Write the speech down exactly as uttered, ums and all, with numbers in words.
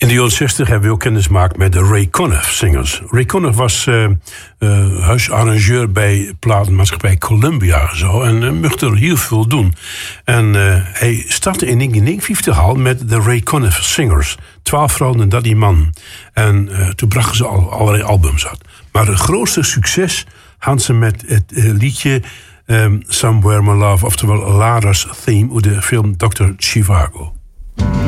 de jaren zestig hebben we ook kennis gemaakt met de Ray Conniff Singers. Ray Conniff was uh, uh, huisarrangeur bij platenmaatschappij Columbia zo, en uh, mocht er heel veel doen. En uh, hij startte in negentien negenenvijftig al met de Ray Conniff Singers. Twaalf vrouwen en dertien man. En uh, toen brachten ze al allerlei albums uit. Maar het grootste succes hadden ze met het uh, liedje um, Somewhere My Love, oftewel Lara's Theme uit de film dokter Zhivago.